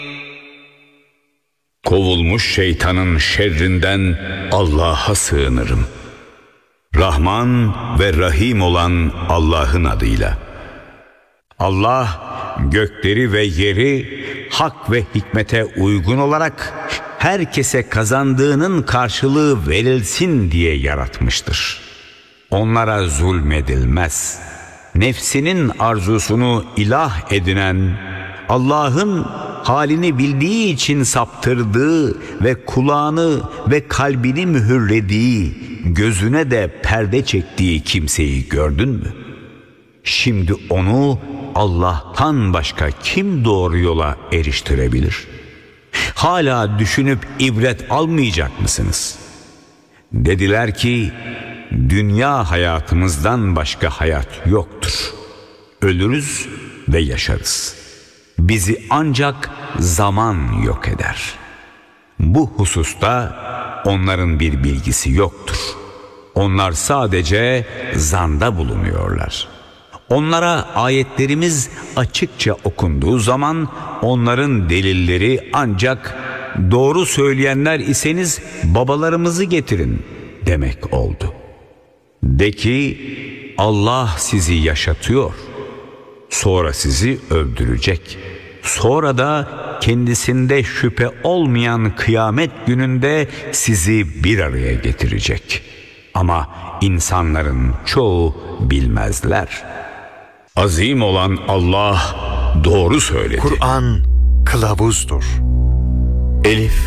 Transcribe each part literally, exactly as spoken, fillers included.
Kovulmuş şeytanın şerrinden Allah'a sığınırım. Rahman ve Rahim olan Allah'ın adıyla. Allah gökleri ve yeri hak ve hikmete uygun olarak herkese kazandığının karşılığı verilsin diye yaratmıştır. Onlara zulmedilmez. Nefsinin arzusunu ilah edinen, Allah'ın halini bildiği için saptırdığı ve kulağını ve kalbini mühürlediği, gözüne de perde çektiği kimseyi gördün mü? Şimdi onu Allah'tan başka kim doğru yola eriştirebilir? Hala düşünüp ibret almayacak mısınız? Dediler ki, dünya hayatımızdan başka hayat yoktur. Ölürüz ve yaşarız. Bizi ancak zaman yok eder. Bu hususta onların bir bilgisi yoktur. Onlar sadece zanda bulunuyorlar. Onlara ayetlerimiz açıkça okunduğu zaman onların delilleri ancak doğru söyleyenler iseniz babalarımızı getirin demek oldu. De ki Allah sizi yaşatıyor, sonra sizi öldürecek, sonra da kendisinde şüphe olmayan kıyamet gününde sizi bir araya getirecek. Ama insanların çoğu bilmezler. Azim olan Allah doğru söyledi. Kur'an kılavuzdur. Elif,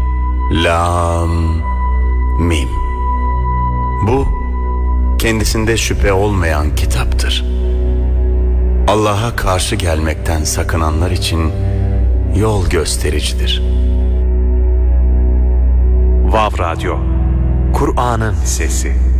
Lam, Mim. Bu kendisinde şüphe olmayan kitaptır. Allah'a karşı gelmekten sakınanlar için yol göstericidir. Vav Radyo, Kur'an'ın sesi.